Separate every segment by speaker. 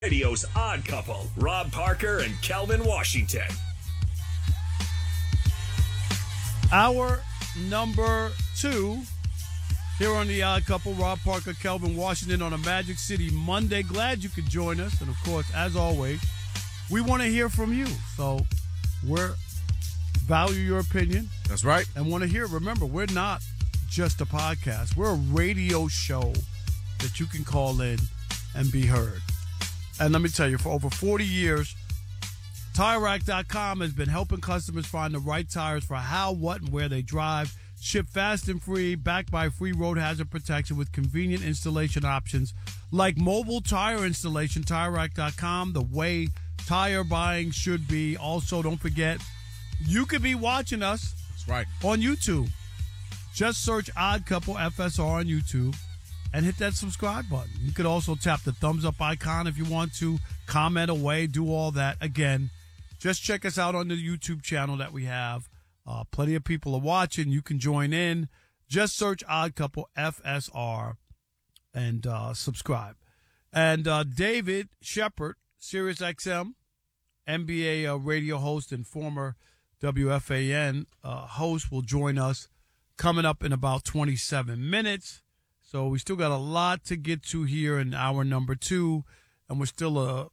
Speaker 1: Radio's Odd Couple, Rob Parker and Kelvin Washington.
Speaker 2: Hour number 2 here on the Odd Couple, Rob Parker, Kelvin Washington on a Magic City Monday. Glad you could join us. And, of course, as always, we want to hear from you. So we're value your opinion.
Speaker 3: That's right.
Speaker 2: And want to hear. Remember, we're not just a podcast. We're a radio show that you can call in and be heard. And let me tell you, for over 40 years, TireRack.com has been helping customers find the right tires for how, what, and where they drive. Ship fast and free, backed by free road hazard protection with convenient installation options like mobile tire installation. TireRack.com, the way tire buying should be. Also, don't forget, you could be watching us.
Speaker 3: That's right.
Speaker 2: On YouTube. Just search Odd Couple FSR on YouTube and hit that subscribe button. You could also tap the thumbs up icon if you want to, comment away, do all that. Again, just check us out on the YouTube channel that we have. Plenty of people are watching. You can join in. Just search Odd Couple FSR and subscribe. And David Shepard, SiriusXM, NBA radio host and former WFAN host, will join us coming up in about 27 minutes. So we still got a lot to get to here in hour number 2, and we're still,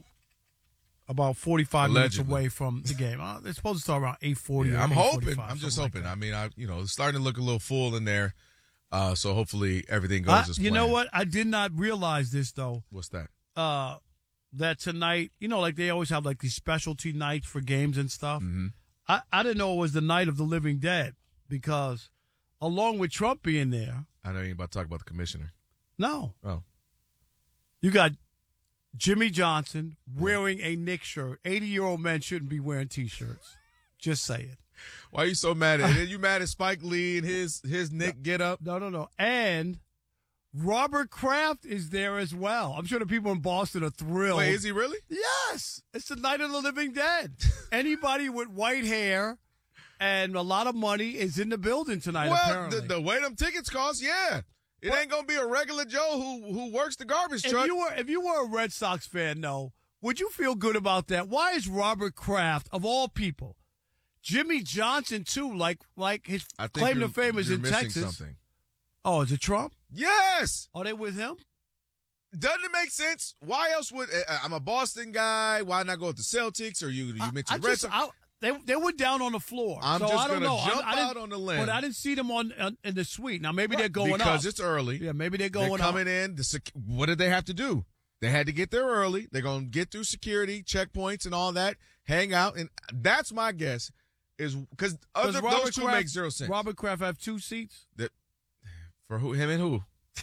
Speaker 2: about 45 minutes away from the game. They're supposed to start around 8:40.
Speaker 3: Yeah, I'm hoping. I'm just
Speaker 2: hoping.
Speaker 3: I mean, it's starting to look a little full in there. So hopefully everything goes as planned.
Speaker 2: You know what? I did not realize this, though.
Speaker 3: What's that?
Speaker 2: That tonight, like they always have like these specialty nights for games and stuff.
Speaker 3: Mm-hmm.
Speaker 2: I didn't know it was the night of the living dead because along with Trump being there.
Speaker 3: I know you're about to talk about the commissioner.
Speaker 2: No.
Speaker 3: Oh.
Speaker 2: You got Jimmy Johnson wearing a Knicks shirt. 80-year-old men shouldn't be wearing T-shirts. Just say it.
Speaker 3: Why are you so mad at it? You mad at Spike Lee and his Nick get up?
Speaker 2: No. And Robert Kraft is there as well. I'm sure the people in Boston are thrilled.
Speaker 3: Wait, is he really?
Speaker 2: Yes. It's the night of the living dead. Anybody with white hair and a lot of money is in the building tonight, apparently.
Speaker 3: The way them tickets cost, yeah. It ain't going to be a regular Joe who works the garbage truck.
Speaker 2: If you were a Red Sox fan, though, would you feel good about that? Why is Robert Kraft, of all people, Jimmy Johnson, too, like his claim to fame is in Texas.
Speaker 3: Something.
Speaker 2: Oh, is it Trump?
Speaker 3: Yes.
Speaker 2: Are they with him?
Speaker 3: Doesn't it make sense? Why else would I'm a Boston guy? Why not go with the Celtics? Or you mentioned Red Sox?
Speaker 2: They were down on the floor.
Speaker 3: I'm
Speaker 2: so
Speaker 3: just
Speaker 2: going to
Speaker 3: jump out on the limb.
Speaker 2: But I didn't see them in the suite. Now, maybe they're going
Speaker 3: because
Speaker 2: up.
Speaker 3: It's early.
Speaker 2: Yeah, maybe they're going
Speaker 3: coming in. What did they have to do? They had to get there early. They're going to get through security, checkpoints, and all that, hang out. And that's my guess is because those two make zero sense.
Speaker 2: Robert Kraft have 2 seats?
Speaker 3: For who? Him and who?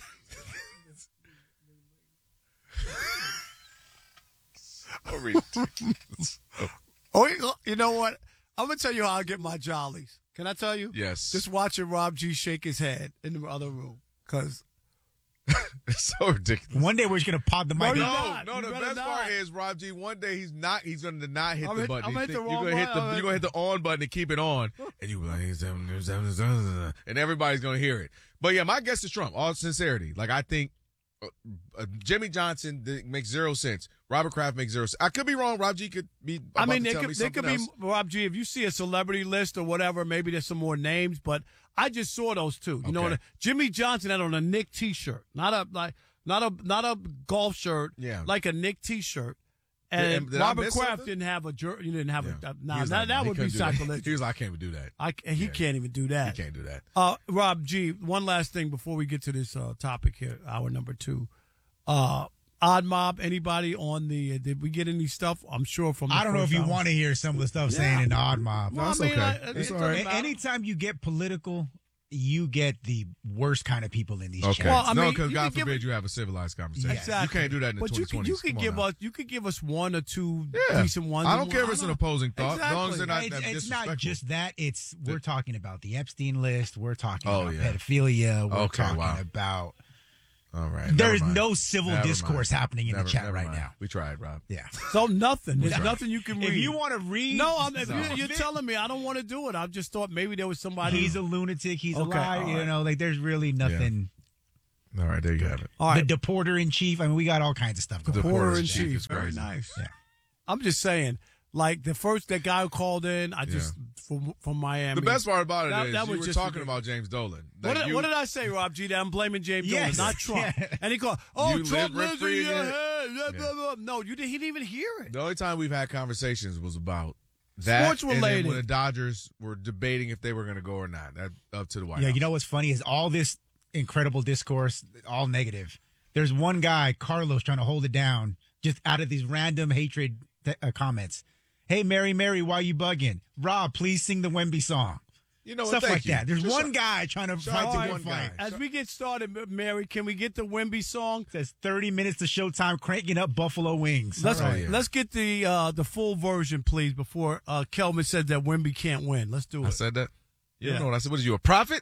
Speaker 3: So ridiculous.
Speaker 2: Oh, you know what? I'm going to tell you how I get my jollies. Can I tell you?
Speaker 3: Yes.
Speaker 2: Just watching Rob G shake his head in the other room. Because
Speaker 3: it's so ridiculous.
Speaker 4: One day we're just going to pod the mic.
Speaker 3: No, the best part is, Rob G, one day he's going to not hit the button. You're going to hit the on button and keep it on. And you like, and everybody's going to hear it. But yeah, my guess is Trump, all sincerity. Like, I think Jimmy Johnson makes zero sense. Robert Kraft makes zero sense. I could be wrong. Rob G could be. There could be
Speaker 2: Rob G. If you see a celebrity list or whatever, maybe there's some more names. But I just saw those two. You know, Jimmy Johnson had on a Nick T-shirt, not a golf shirt.
Speaker 3: Yeah.
Speaker 2: Like a Nick T-shirt. And Robert Kraft didn't have a jersey. You didn't have that would be sacrilege.
Speaker 3: He was like, I can't even do that.
Speaker 2: He can't even do that.
Speaker 3: He can't do that.
Speaker 2: Rob G. One last thing before we get to this topic here, hour number 2. Odd Mob, anybody on the, did we get any stuff? I'm sure from the
Speaker 4: I don't know if you want to hear some of the stuff saying in the Odd Mob.
Speaker 3: No, it's okay. It's all right.
Speaker 4: Anytime you get political, you get the worst kind of people in these chats.
Speaker 3: Well, because God forbid you have a civilized conversation.
Speaker 2: Exactly.
Speaker 3: You can't do that in the 2020s.
Speaker 2: You could give us 1 or 2 decent ones.
Speaker 3: I don't care if it's an opposing thought. As long as they're not
Speaker 4: it's not just that. We're talking about the Epstein list. We're talking about pedophilia. We're talking about.
Speaker 3: All right.
Speaker 4: There's no civil discourse happening in the chat right now.
Speaker 3: We tried, Rob.
Speaker 4: Yeah.
Speaker 2: So nothing. There's nothing you can read.
Speaker 4: If you want to read.
Speaker 2: No, you're telling me I don't want to do it. I just thought maybe there was somebody.
Speaker 4: He's a lunatic. He's a liar. Right. There's really nothing.
Speaker 3: All right, there you have it.
Speaker 4: All right. The deporter-in-chief. I mean, we got all kinds of stuff going on.
Speaker 2: Deporter-in-chief is very nice. Yeah. I'm just saying, like, that guy who called in, from Miami.
Speaker 3: The best part about it is you were talking about James Dolan.
Speaker 2: What did I say, Rob G? That I'm blaming James Dolan, not Trump. And he called, Trump lives in your head. No, he didn't even hear it.
Speaker 3: The only time we've had conversations was about that.
Speaker 2: Sports related.
Speaker 3: And when the Dodgers were debating if they were going to go or not. That up to the White House.
Speaker 4: You know what's funny is all this incredible discourse, all negative. There's one guy, Carlos, trying to hold it down just out of these random hatred comments. Hey, Mary, why you bugging? Rob, please sing the Wemby song. Stuff like that. There's one guy trying to fight the one fight.
Speaker 2: As we get started, Mary, can we get the Wemby song?
Speaker 4: It says 30 minutes to showtime, cranking up Buffalo Wings.
Speaker 2: Let's get the full version, please, before Kelvin said that Wemby can't win. Let's do it.
Speaker 3: I said that? You don't know what I said. What are you, a prophet?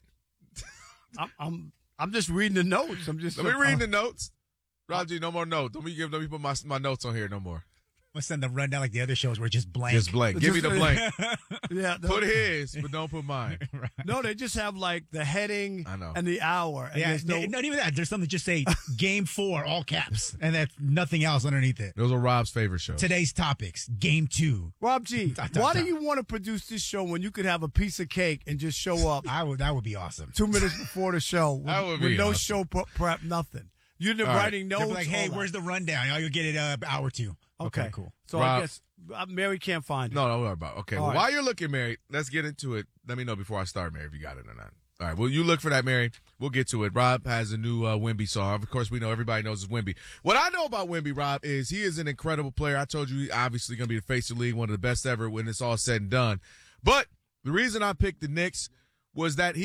Speaker 2: I'm just reading the notes.
Speaker 3: Let me read the notes. Roger, no more notes. Let me put my notes on here no more.
Speaker 4: Let's send the rundown like the other shows where it's just blank.
Speaker 3: Just blank. Give me the blank.
Speaker 2: Yeah.
Speaker 3: Put his, but don't put mine.
Speaker 2: Right. No, they just have like the heading and the hour. And
Speaker 4: not even that. There's something that just say Game 4, all caps, and that's nothing else underneath it.
Speaker 3: Those are Rob's favorite shows.
Speaker 4: Today's topics, Game 2.
Speaker 2: Rob G, why do you want to produce this show when you could have a piece of cake and just show up?
Speaker 4: That would be awesome.
Speaker 2: 2 minutes before the show. With no awesome. Show prep, nothing. You're writing notes.
Speaker 4: Like, hey, where's the rundown? You'll get it hour 2. Okay, cool.
Speaker 2: So Rob, I guess Mary can't find it.
Speaker 3: No, don't worry about it. Okay, well, while you're looking, Mary, let's get into it. Let me know before I start, Mary, if you got it or not. All right, well, you look for that, Mary. We'll get to it. Rob has a new Wemby song. Of course, we know everybody knows it's Wemby. What I know about Wemby, Rob, is he is an incredible player. I told you he's obviously going to be the face of the league, one of the best ever when it's all said and done. But the reason I picked the Knicks was that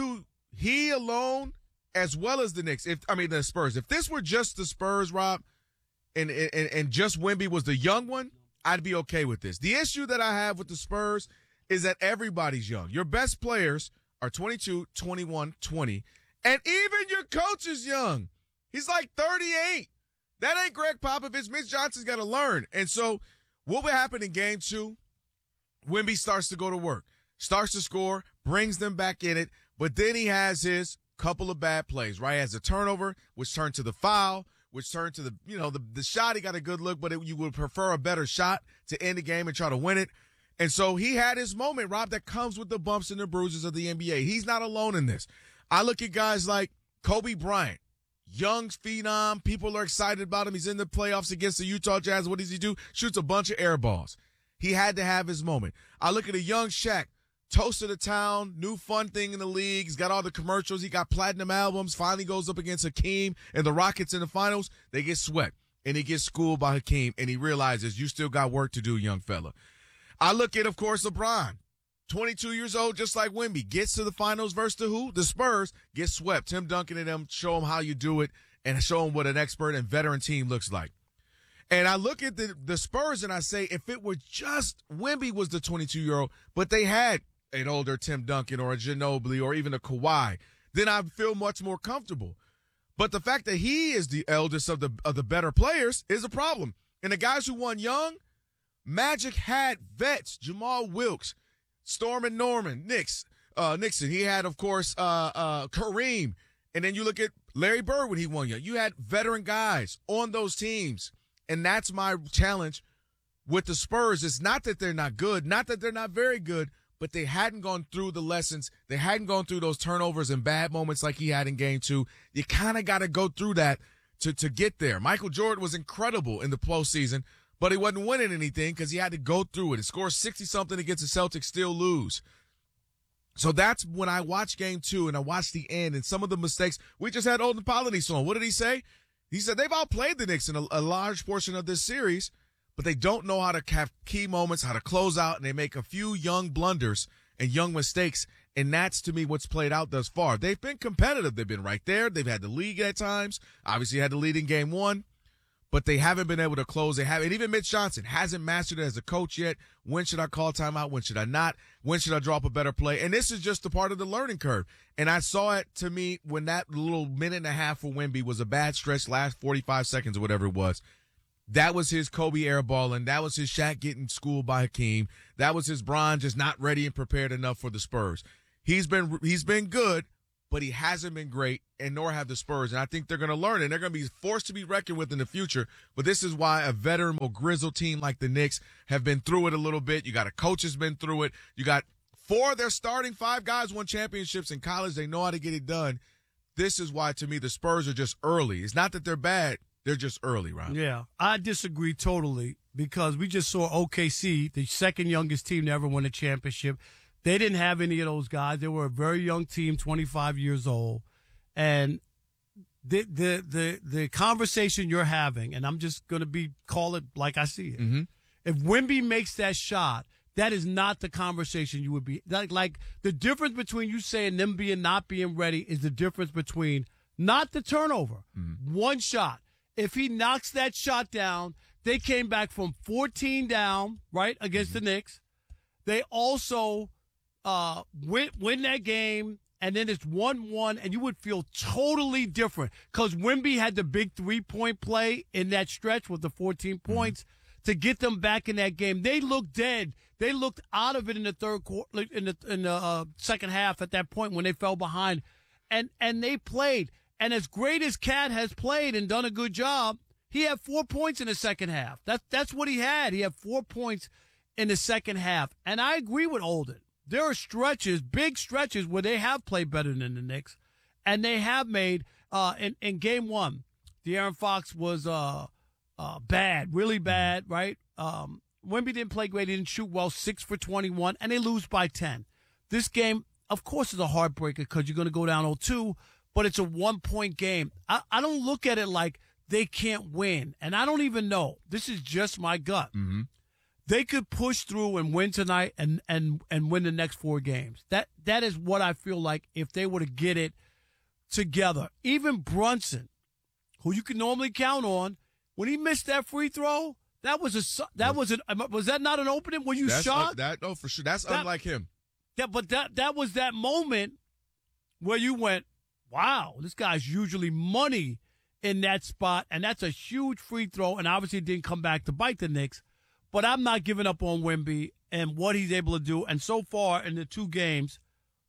Speaker 3: he alone, as well as the Spurs. If this were just the Spurs, Rob, and just Wemby was the young one, I'd be okay with this. The issue that I have with the Spurs is that everybody's young. Your best players are 22, 21, 20, and even your coach is young. He's like 38. That ain't Greg Popovich. Mitch Johnson's got to learn. And so what would happen in Game 2? Wemby starts to go to work, starts to score, brings them back in it, but then he has his couple of bad plays, right? He has a turnover, which turned to the foul, which turned to the shot. He got a good look, but you would prefer a better shot to end the game and try to win it. And so he had his moment, Rob, that comes with the bumps and the bruises of the NBA. He's not alone in this. I look at guys like Kobe Bryant, young phenom. People are excited about him. He's in the playoffs against the Utah Jazz. What does he do? Shoots a bunch of air balls. He had to have his moment. I look at a young Shaq, toast of the town, new fun thing in the league. He's got all the commercials. He got platinum albums. Finally goes up against Hakeem and the Rockets in the finals. They get swept, and he gets schooled by Hakeem, and he realizes you still got work to do, young fella. I look at, of course, LeBron, 22 years old, just like Wemby, gets to the finals versus the Spurs, gets swept. Tim Duncan and them show him how you do it and show him what an expert and veteran team looks like. And I look at the Spurs and I say, if it were just Wemby was the 22-year-old, but they had an older Tim Duncan or a Ginobili or even a Kawhi, then I'd feel much more comfortable. But the fact that he is the eldest of the better players is a problem. And the guys who won young, Magic had vets, Jamal Wilkes, Storm and Norman, Nixon. He had, of course, Kareem. And then you look at Larry Bird when he won young. You had veteran guys on those teams. And that's my challenge with the Spurs. It's not that they're not good, not that they're not very good, but they hadn't gone through the lessons. They hadn't gone through those turnovers and bad moments like he had in Game 2. You kind of got to go through that to get there. Michael Jordan was incredible in the postseason, but he wasn't winning anything because he had to go through it. He scored 60-something against the Celtics, still lose. So that's when I watch Game 2 and I watch the end and some of the mistakes. We just had Olden Polynice on. What did he say? He said they've outplayed the Knicks in a large portion of this series, but they don't know how to have key moments, how to close out, and they make a few young blunders and young mistakes, and that's, to me, what's played out thus far. They've been competitive. They've been right there. They've had the lead at times. Obviously had the lead in Game 1, but they haven't been able to close. And even Mitch Johnson hasn't mastered it as a coach yet. When should I call timeout? When should I not? When should I drop a better play? And this is just a part of the learning curve. And I saw it, to me, when that little minute and a half for Wemby was a bad stretch, last 45 seconds or whatever it was. That was his Kobe airballing. That was his Shaq getting schooled by Hakeem. That was his Bron just not ready and prepared enough for the Spurs. He's been good, but he hasn't been great, and nor have the Spurs. And I think they're going to learn, and they're going to be forced to be reckoned with in the future. But this is why a veteran or grizzled team like the Knicks have been through it a little bit. You got a coach that's been through it. You got 4 of their starting 5 guys won championships in college. They know how to get it done. This is why, to me, the Spurs are just early. It's not that they're bad. They're just early, Ron.
Speaker 2: Yeah, I disagree totally because we just saw OKC, the second youngest team to ever win a championship. They didn't have any of those guys. They were a very young team, 25 years old. And the conversation you're having, and I'm just going to call it like I see it.
Speaker 3: Mm-hmm.
Speaker 2: If Wemby makes that shot, that is not the conversation you would be like the difference between you saying them not being ready is the difference between not the turnover, one shot. If he knocks that shot down, they came back from 14 down, right, against the Knicks. They also win that game, and then it's 1-1, and you would feel totally different because Wemby had the big 3-point play in that stretch with the 14 points to get them back in that game. They looked dead. They looked out of it in the third quarter, in the second half at that point when they fell behind, and they played. And as great as Cat has played and done a good job, he had 4 points in the second half. That's what he had. He had 4 points in the second half. And I agree with Olden. There are stretches, big stretches, where they have played better than the Knicks. And they have made, in game 1, De'Aaron Fox was bad, really bad, right? Wemby didn't play great. He didn't shoot well, 6 for 21, and they lose by 10. This game, of course, is a heartbreaker because you're going to go down 0-2. But it's a 1-point game. I don't look at it like they can't win. And I don't even know. This is just my gut.
Speaker 3: Mm-hmm.
Speaker 2: They could push through and win tonight and win the next 4 games. That is what I feel like if they were to get it together. Even Brunson, who you can normally count on, when he missed that free throw, was that not an opening? Were you shocked?
Speaker 3: No, for sure. That's unlike him.
Speaker 2: But that was that moment where you went, wow, this guy's usually money in that spot, and that's a huge free throw, and obviously it didn't come back to bite the Knicks. But I'm not giving up on Wemby and what he's able to do. And so far in the 2 games,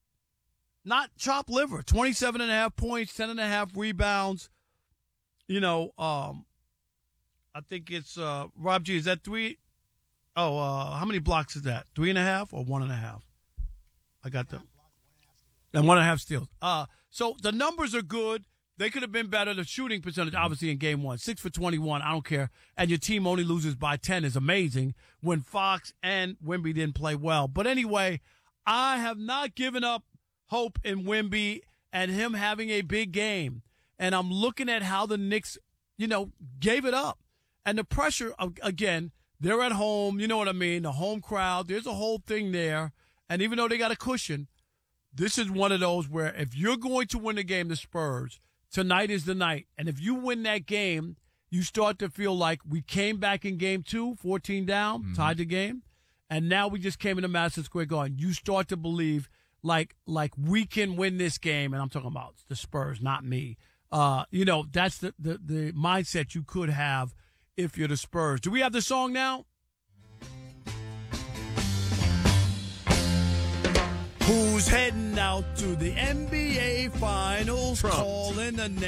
Speaker 2: not chopped liver, 27.5 points, 10.5 rebounds. You know, I think it's, Rob G, is that 3? How many blocks is that? 3.5 or 1.5? I got them. And 1.5 steals. So the numbers are good. They could have been better. The shooting percentage, obviously, in game 1, 6 for 21. I don't care. And your team only loses by 10 is amazing when Fox and Wemby didn't play well. But anyway, I have not given up hope in Wemby and him having a big game. And I'm looking at how the Knicks, gave it up. And the pressure, again, they're at home. You know what I mean? The home crowd. There's a whole thing there. And even though they got a cushion, this is one of those where if you're going to win the game, the Spurs, tonight is the night. And if you win that game, you start to feel like we came back in game 2, 14 down, tied the game. And now we just came into Madison Square Garden. You start to believe like we can win this game. And I'm talking about the Spurs, not me. That's the mindset you could have if you're the Spurs. Do we have the song now? Who's heading out to the NBA Finals? Calling the name.